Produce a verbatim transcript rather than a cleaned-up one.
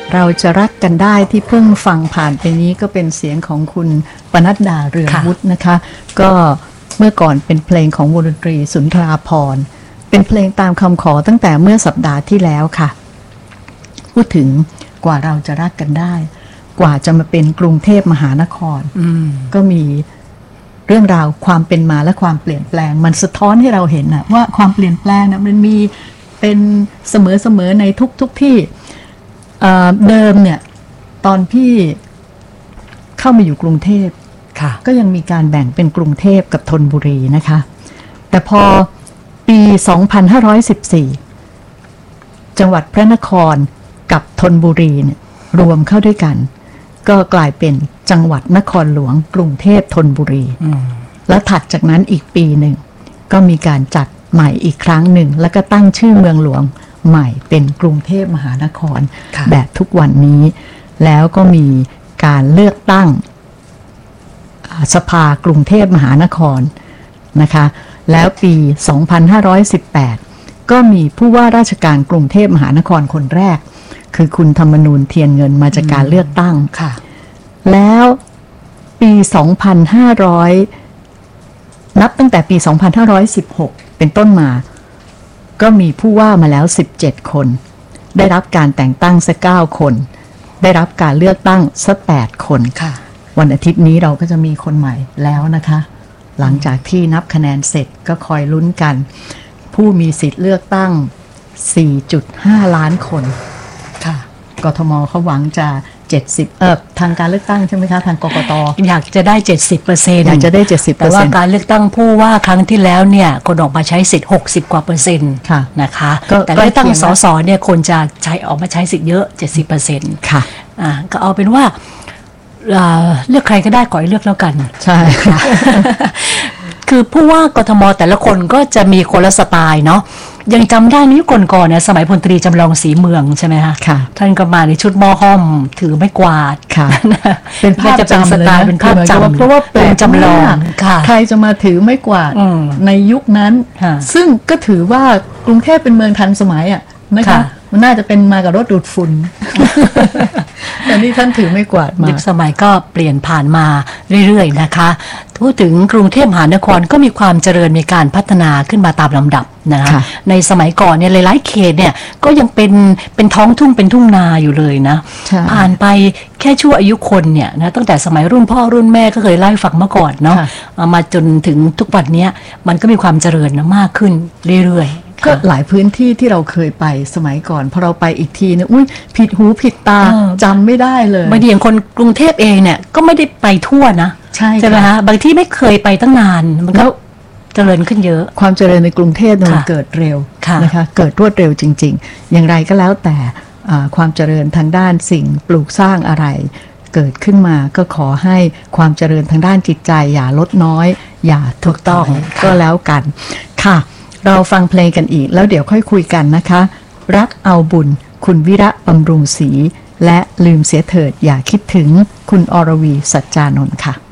เราจะรักกันได้ที่เพิ่งฟังผ่านไปนี้ก็เป็นเสียงของคุณปนัดดาเรืองวุฒินะคะก็เมื่อก่อนเป็นเพลงของวงดนตรีสุนทราภรณ์เป็นเพลงตามคำขอตั้งแต่เมื่อสัปดาห์ที่แล้วค่ะพูดถึงกว่าเราจะรักกันได้กว่าจะมาเป็นกรุงเทพมหานครก็มีเรื่องราวความเป็นมาและความเปลี่ยนแปลงมันสะท้อนให้เราเห็นนะว่าความเปลี่ยนแปลงนะมันมีเป็นเสมอๆในทุกทุกที่เดิมเนี่ยตอนพี่เข้ามาอยู่กรุงเทพก็ยังมีการแบ่งเป็นกรุงเทพกับธนบุรีนะคะแต่พอปีสองพันห้าร้อยสิบสี่จังหวัดพระนครกับธนบุรีเนี่ยรวมเข้าด้วยกันก็กลายเป็นจังหวัดนครหลวงกรุงเทพธนบุรีแล้วถัดจากนั้นอีกปีหนึ่งก็มีการจัดใหม่อีกครั้งหนึ่งแล้วก็ตั้งชื่อเมืองหลวงใหม่เป็นกรุงเทพมหานครแบบทุกวันนี้แล้วก็มีการเลือกตั้งสภากรุงเทพมหานครนะคะแล้วปีสองพันห้าร้อยสิบแปดก็มีผู้ว่าราชการกรุงเทพมหานครคนแรกคือคุณธรรมนูญเทียนเงินมาจากการเลือกตั้งค่ะแล้วปีสองพันห้าร้อยนับตั้งแต่ปีสองพันห้าร้อยสิบหกเป็นต้นมาก็มีผู้ว่ามาแล้วสิบเจ็ดคนได้รับการแต่งตั้งซะเก้าคนได้รับการเลือกตั้งซะแปดคนค่ะวันอาทิตย์นี้เราก็จะมีคนใหม่แล้วนะคะหลังจากที่นับคะแนนเสร็จก็คอยลุ้นกันผู้มีสิทธิ์เลือกตั้ง สี่จุดห้า ล้านคนค่ะกทมเขาหวังจะเจ็ดสิบเอ่อทางการเลือกตั้งใช่ไหมคะทางกกต. อยากจะได้ เจ็ดสิบเปอร์เซ็นต์อยากจะได้ เจ็ดสิบเปอร์เซ็นต์แต่ว่าการเลือกตั้งผู้ว่าครั้งที่แล้วเนี่ยคนออกมาใช้สิทธิ์หกสิบกว่าเปอร์เซ็นต์นะคะแต่เลือกตั้งสสเนี่ยคนจะใช้ออกมาใช้สิทธิ์เยอะ เจ็ดสิบเปอร์เซ็นต์ค่ะอ่าก็เอาเป็นว่าเลือกใครก็ได้ขอให้เลือกแล้วกันใช่ค่ะคือผู้ว่ากทมแต่ละคนก็จะมีคนละสไตล์เนาะยังจำได้นี้ก่อนๆเนี่ยสมัยพลตรีจำลองศรีเมืองใช่ไหมคะค่ะท่านก็มาในชุดหม้อห้อมถือไม้กวาดค่ะเป็นภาพจำเลยนะเป็นภาพจำเพราะว่าเป็นจำลองใครจะมาถือไม้กวาดในยุคนั้นซึ่งก็ถือว่ากรุงเทพเป็นเมืองทันสมัยอ่ะนะคะมันน่าจะเป็นมากับรถดูดฝุ่นแต่นี่ท่านถือไม่กวาดมายุคสมัยก็เปลี่ยนผ่านมาเรื่อยๆนะคะพูดถึงกรุงเทพมหานครก็มีความเจริญมีการพัฒนาขึ้นมาตามลำดับนะคะในสมัยก่อนเนี่ยหลายๆเขตเนี่ยก็ยังเป็นเป็นท้องทุ่งเป็นทุ่งนาอยู่เลยนะผ่านไปแค่ชั่วอายุคนเนี่ยนะตั้งแต่สมัยรุ่นพ่อรุ่นแม่ก็เคยเล่าให้ฟังมาก่อนเนาะมาจนถึงทุกวันนี้มันก็มีความเจริญนะมากขึ้นเรื่อยๆก็หลายพื้นที่ที่เราเคยไปสมัยก่อนพอเราไปอีกทีเนี่ยอุ้ยผิดหูผิดตาจำไม่ได้เลยบางทีอย่างคนกรุงเทพเองเนี่ยก็ไม่ได้ไปทั่วนะใช่ใช่ไหมคะบางที่ไม่เคยไปตั้งนานมันก็เจริญขึ้นเยอะความเจริญในกรุงเทพมันเกิดเร็วนะคะเกิดรวดเร็วจริงๆอย่างไรก็แล้วแต่ความเจริญทางด้านสิ่งปลูกสร้างอะไรเกิดขึ้นมาก็ขอให้ความเจริญทางด้านจิตใจอย่าลดน้อยอย่าถูกต้องก็แล้วกันค่ะเราฟังเพลงกันอีกแล้วเดี๋ยวค่อยคุยกันนะคะรักเอาบุญคุณวิระบำรุงศรีและลืมเสียเถิดอย่าคิดถึงคุณอรวีสัจจานนท์ค่ะ